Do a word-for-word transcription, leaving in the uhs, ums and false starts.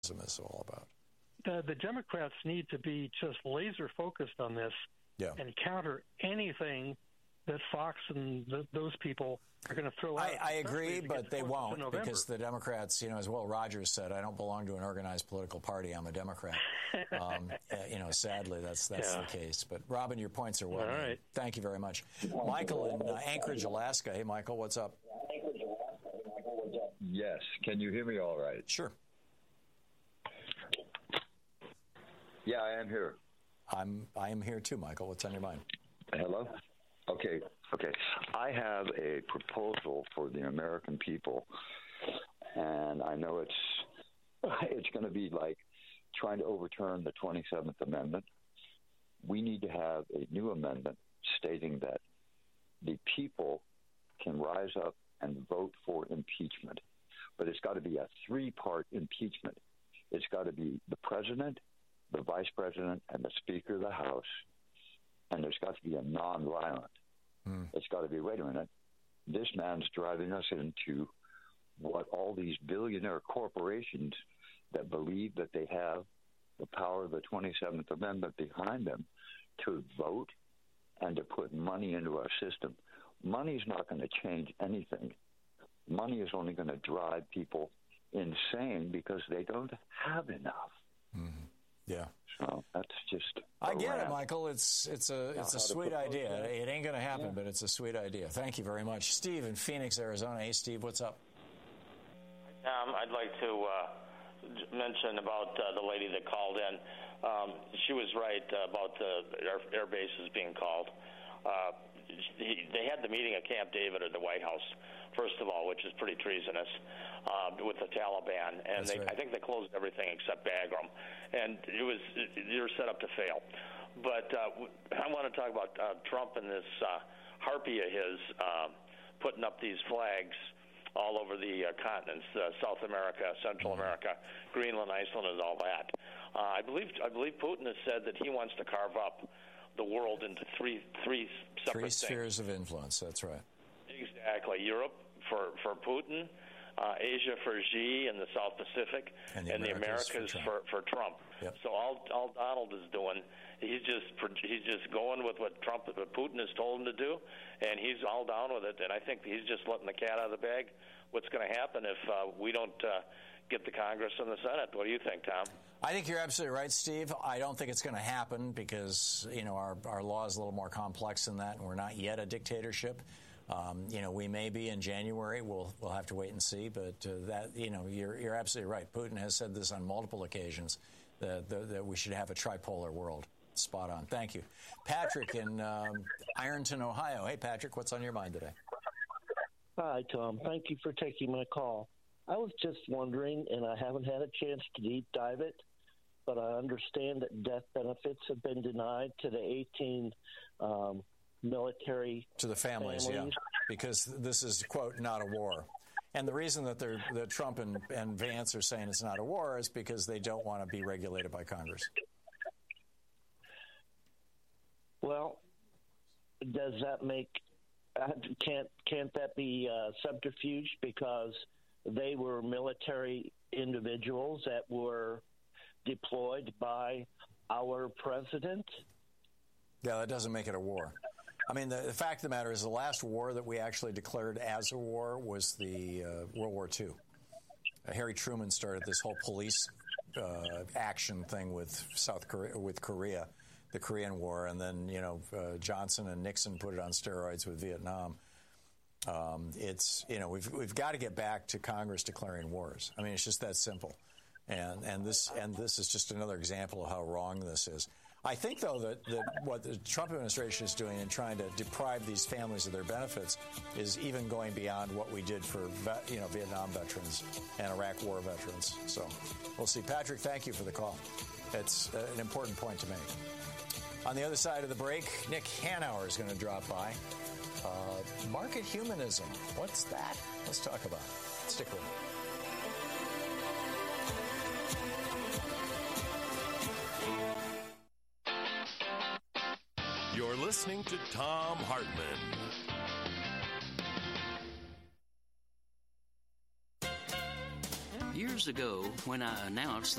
is all about. The, the Democrats need to be just laser focused on this yeah. and counter anything that Fox and the, those people are going to throw out. I, I agree, but they won't, because the Democrats, you know, as Will Rogers said, I don't belong to an organized political party. I'm a Democrat. um, uh, you know, sadly, that's that's yeah. the case. But, Robin, your points are well made. Right. Thank you very much. Michael in uh, Anchorage, Alaska. Hey, Michael, what's up? Yes. Can you hear me all right? Sure. Yeah, I am here. I'm I am here too, Michael. What's on your mind? Hello? Okay, okay. I have a proposal for the American people, and I know it's it's going to be like trying to overturn the twenty-seventh Amendment. We need to have a new amendment stating that the people can rise up and vote for impeachment, but it's got to be a three-part impeachment. It's got to be the president, the vice president, and the Speaker of the House, and there's got to be a nonviolent. Mm. It's got to be, wait a minute, this man's driving us into what all these billionaire corporations that believe that they have the power of the twenty-seventh Amendment behind them to vote and to put money into our system. Money's not going to change anything. Money is only going to drive people insane because they don't have enough. Mm-hmm. Yeah. So that's just. I get it, Michael. It's it's a it's a sweet idea. It ain't going to happen, yeah. but it's a sweet idea. Thank you very much, Steve in Phoenix, Arizona. Hey, Steve, what's up? Um, I'd like to uh, mention about uh, the lady that called in. Um, she was right about the air, air bases being called. Uh, he, they had the meeting at Camp David at the White House, first of all, which is pretty treasonous, uh, with the Taliban, and they, right. I think they closed everything except Bagram, and it was they were set up to fail. But uh, I want to talk about uh, Trump and this uh, harpy of his uh, putting up these flags all over the uh, continents, uh, South America, Central America, Greenland, Iceland, and all that. Uh, I believe I believe Putin has said that he wants to carve up the world into three three separate three things. spheres of influence. That's right. Exactly. Europe for for Putin, uh, Asia for Xi in the South Pacific, and the and Americas, the Americas for Trump. For, for Trump. Yep. So all all Donald is doing, he's just he's just going with what Trump, what Putin has told him to do, and he's all down with it. And I think he's just letting the cat out of the bag. What's going to happen if uh, we don't uh, get the Congress and the Senate? What do you think, Tom? I think you're absolutely right, Steve. I don't think it's going to happen because, you know, our, our law is a little more complex than that, and we're not yet a dictatorship. Um, you know, we may be in January. We'll we'll have to wait and see. But uh, that, you know, you're you're absolutely right. Putin has said this on multiple occasions that, that, that we should have a tripolar world. Spot on. Thank you. Patrick in um, Ironton, Ohio. Hey, Patrick, what's on your mind today? Hi, Tom. Thank you for taking my call. I was just wondering, and I haven't had a chance to deep dive it, but I understand that death benefits have been denied to the eighteen um, military to the families, families. Yeah, because this is, quote, not a war. And the reason that they're, that Trump and, and Vance are saying it's not a war is because they don't want to be regulated by Congress. Well, does that make uh, can't can't that be uh, subterfuge because they were military individuals that were deployed by our president? Yeah, that doesn't make it a war. I mean, the, the fact of the matter is the last war that we actually declared as a war was the uh, World War Two. Uh, Harry Truman started this whole police uh, action thing with South Korea, with Korea, the Korean War, and then, you know, uh, Johnson and Nixon put it on steroids with Vietnam. Um, it's, you know, we've we've got to get back to Congress declaring wars. I mean, it's just that simple. And and this and this is just another example of how wrong this is. I think, though, that, that what the Trump administration is doing in trying to deprive these families of their benefits is even going beyond what we did for, you know, Vietnam veterans and Iraq War veterans. So we'll see. Patrick, thank you for the call. It's an important point to make. On the other side of the break, Nick Hanauer is going to drop by. Uh, market humanism. What's that? Let's talk about it. Stick with it. You're listening to Thom Hartmann. Years years ago when I announced